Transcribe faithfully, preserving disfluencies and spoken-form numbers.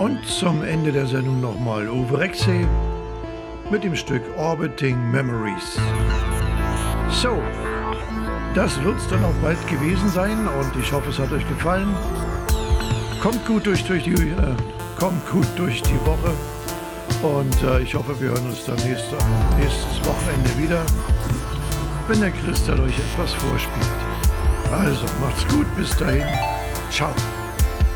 Und zum Ende der Sendung nochmal Uwe Rexey mit dem Stück Orbiting Memories. So, das wird's dann auch bald gewesen sein und ich hoffe, es hat euch gefallen. Kommt gut durch, durch die, äh, kommt gut durch die Woche und äh, ich hoffe, wir hören uns dann nächste, nächstes Wochenende wieder, wenn der Christian euch etwas vorspielt. Also, macht's gut, bis dahin. Ciao.